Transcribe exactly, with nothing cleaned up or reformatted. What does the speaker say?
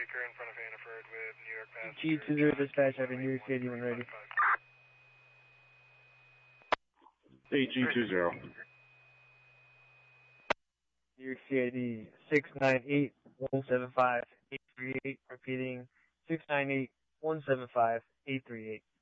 Baker in front of Hannaford with New York passenger. G two zero dispatch, having New York City when ready. Hey, G two zero. New York City six nine eight, one seven five, eight three eight, repeating six nine eight, one seven five, eight three eight.